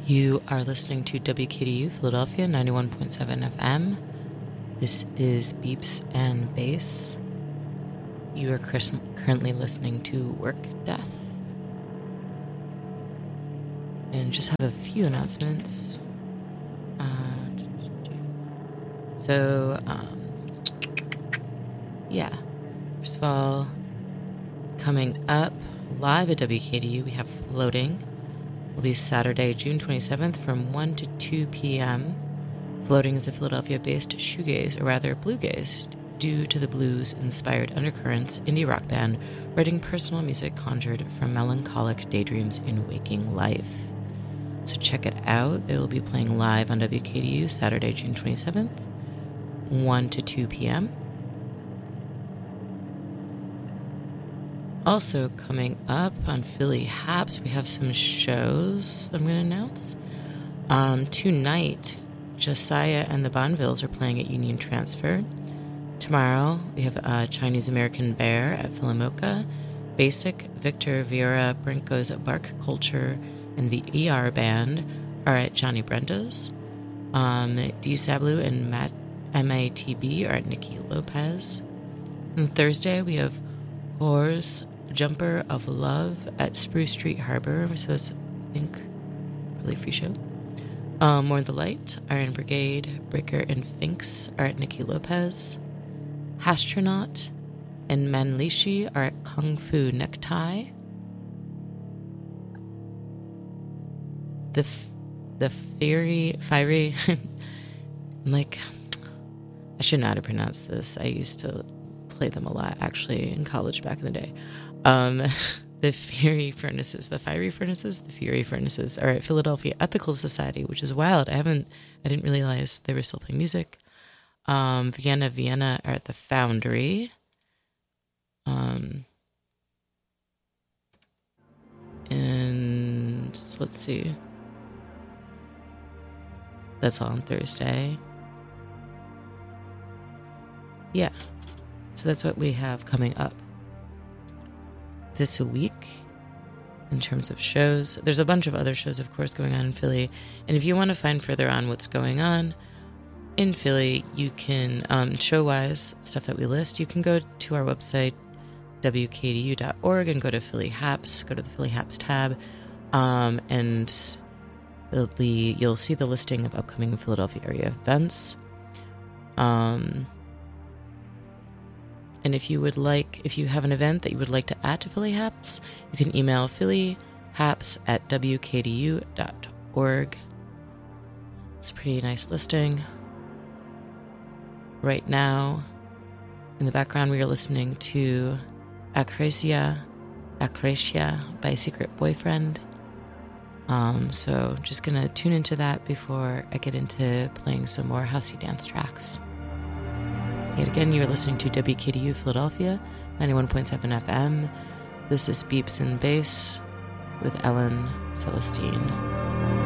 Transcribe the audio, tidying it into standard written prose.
You are listening to WKDU Philadelphia 91.7 FM. This is Beeps and Bass. You are currently listening to Work Death. And just have a few announcements. First of all, coming up live at WKDU, we have Floating. Will be Saturday, June 27th from 1 to 2 p.m. Floating is a Philadelphia-based shoegaze, or rather bluegaze, due to the blues-inspired Undercurrents indie rock band writing personal music conjured from melancholic daydreams in waking life. So check it out. They will be playing live on WKDU Saturday, June 27th, 1 to 2 p.m. Also coming up on Philly Haps, we have some shows that I'm going to announce. Tonight, Josiah and the Bonvilles are playing at Union Transfer. Tomorrow, we have Chinese American Bear at Philomoka. Basic, Victor Vieira Brinco's Bark Culture, and the ER Band are at Johnny Brenda's. D. Sablu and MATB are at Nikki Lopez. And Thursday, we have Whores Jumper of Love at Spruce Street Harbor. So that's, I think, probably a free show. More the Light, Iron Brigade, Breaker and Finks are at Nikki Lopez. Hastronaut and Manlishi are at Kung Fu Necktie. The Fiery I'm like, I should not have pronounced this. I used to play them a lot, actually, in college back in the day. The Fiery Furnaces are at Philadelphia Ethical Society, which is wild. I didn't realize they were still playing music. Vienna are at the Foundry. And so let's see. That's all on Thursday. Yeah. So that's what we have coming up this week in terms of shows. There's a bunch of other shows, of course, going on in Philly. And if you want to find further on what's going on in Philly, you can, show-wise, stuff that we list, you can go to our website, wkdu.org, and go to Philly Haps, go to the Philly Haps tab, and you'll see the listing of upcoming Philadelphia area events. And if you have an event that you would like to add to Philly Haps, you can email phillyhaps@wkdu.org. It's a pretty nice listing. Right now, in the background, we are listening to Acracia by Secret Boyfriend. So just gonna tune into that before I get into playing some more housey dance tracks. Yet again, you're listening to WKDU Philadelphia, 91.7 FM. This is Beeps and Bass with Ellen Celestine.